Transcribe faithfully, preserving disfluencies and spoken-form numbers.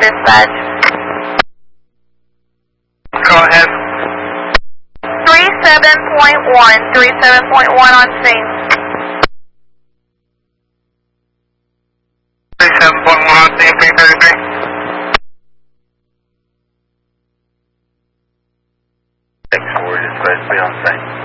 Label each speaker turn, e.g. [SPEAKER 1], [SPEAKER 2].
[SPEAKER 1] dispatch.
[SPEAKER 2] Go ahead.
[SPEAKER 1] thirty-seven point one, thirty-seven point one on scene.
[SPEAKER 2] thirty-seven point one on scene, three thirty-three.
[SPEAKER 3] Thanks for dispatch, be on site.